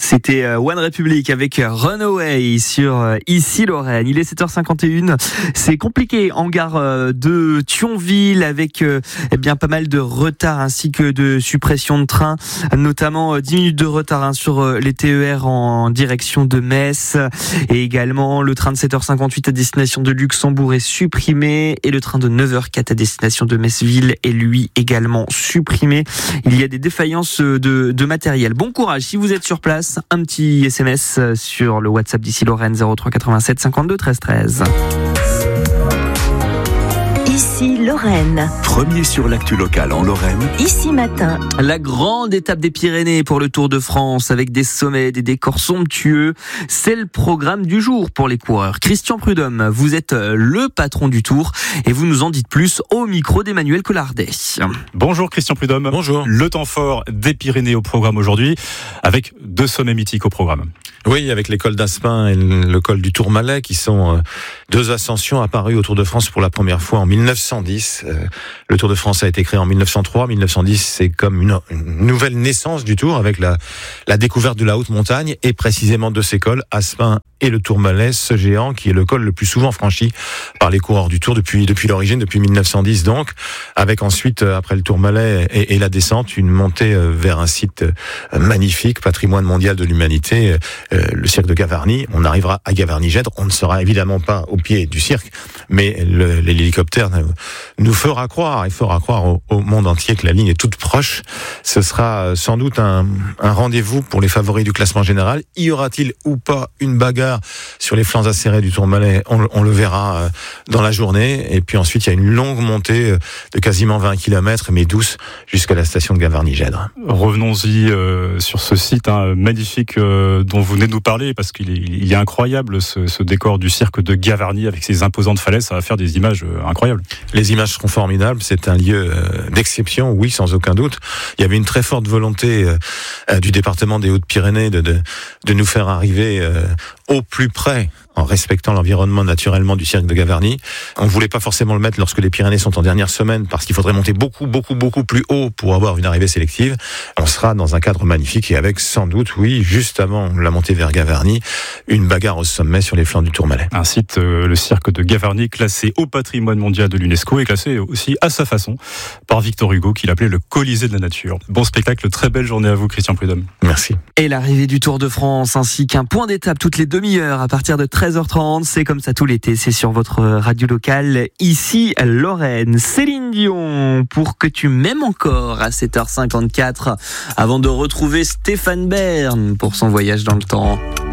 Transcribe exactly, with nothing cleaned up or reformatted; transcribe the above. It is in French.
C'était One Republic avec Runaway sur Ici Lorraine. Il est sept heures cinquante et une. C'est compliqué en gare de Thionville avec eh bien pas mal de retard ainsi que de suppression de trains, notamment dix minutes de retard hein, sur les T E R en direction de Metz, et également le train de sept heures cinquante-huit à destination de Luxembourg est supprimé et le train de neuf heures quatre à destination de Metz-Ville est lui également supprimé. Il y a des défaillances de, de matériel. Bon courage si vous êtes sur place. Un petit S M S sur le WhatsApp d'Ici Lorraine zéro trois quatre-vingt-sept cinquante-deux treize treize. Ici Lorraine. Premier sur l'actu locale en Lorraine. Ici Matin. La grande étape des Pyrénées pour le Tour de France avec des sommets, des décors somptueux. C'est le programme du jour pour les coureurs. Christian Prudhomme, vous êtes le patron du Tour et vous nous en dites plus au micro d'Emmanuel Collardet. Bonjour Christian Prudhomme. Bonjour. Le temps fort des Pyrénées au programme aujourd'hui avec deux sommets mythiques au programme. Oui, avec les cols d'Aspin et le col du Tourmalet qui sont deux ascensions apparues au Tour de France pour la première fois en mille neuf cent dix. Le Tour de France a été créé en mille neuf cent trois. mille neuf cent dix, c'est comme une, une nouvelle naissance du Tour avec la, la découverte de la haute montagne et précisément de ces cols, Aspin et le Tourmalet, ce géant qui est le col le plus souvent franchi par les coureurs du Tour depuis, depuis l'origine, depuis mille neuf cent dix donc, avec ensuite, après le Tourmalet et, et la descente, une montée vers un site magnifique, patrimoine mondial de l'humanité, le cirque de Gavarnie. On arrivera à Gavarnie-Gèdre, on ne sera évidemment pas au pied du cirque, mais le, l'hélicoptère nous fera croire, il fera croire au, au monde entier que la ligne est toute proche. Ce sera sans doute un, un rendez-vous pour les favoris du classement général. Y aura-t-il ou pas une bagarre sur les flancs acérés du Tourmalet? On, on le verra dans la journée. Et puis ensuite, il y a une longue montée de quasiment vingt kilomètres, mais douce, jusqu'à la station de Gavarnie-Gèdre. Revenons-y euh, sur ce site hein, magnifique euh, dont vous venez de nous parler, parce qu'il est, il est incroyable ce, ce décor du cirque de Gavarnie avec ses imposantes falaises. Ça va faire des images euh, incroyables. Les images seront formidables. C'est un lieu euh, d'exception, oui, sans aucun doute. Il y avait une très forte volonté euh, du département des Hautes-Pyrénées de, de, de nous faire arriver euh, au plus près, en respectant l'environnement naturellement du cirque de Gavarnie. On ne voulait pas forcément le mettre lorsque les Pyrénées sont en dernière semaine, parce qu'il faudrait monter beaucoup, beaucoup, beaucoup plus haut pour avoir une arrivée sélective. On sera dans un cadre magnifique et avec sans doute, oui, juste avant la montée vers Gavarnie, une bagarre au sommet sur les flancs du Tourmalet. Un site, euh, le cirque de Gavarnie, classé au patrimoine mondial de l'UNESCO et classé aussi à sa façon par Victor Hugo, qu'il appelait le Colisée de la nature. Bon spectacle, très belle journée à vous, Christian Prudhomme. Merci. Et l'arrivée du Tour de France, ainsi qu'un point d'étape toutes les demi-heures à partir de treize heures trente. C'est comme ça tout l'été, c'est sur votre radio locale, ici Lorraine. Céline Dion, pour que tu m'aimes encore à sept heures cinquante-quatre, avant de retrouver Stéphane Bern pour son voyage dans le temps.